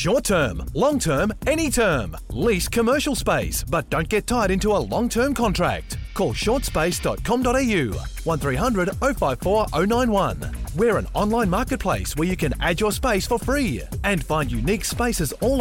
Short term, long term, any term. Lease commercial space, but don't get tied into a long-term contract. Call shortspace.com.au 1300 054 091. We're an online marketplace where you can add your space for free and find unique spaces all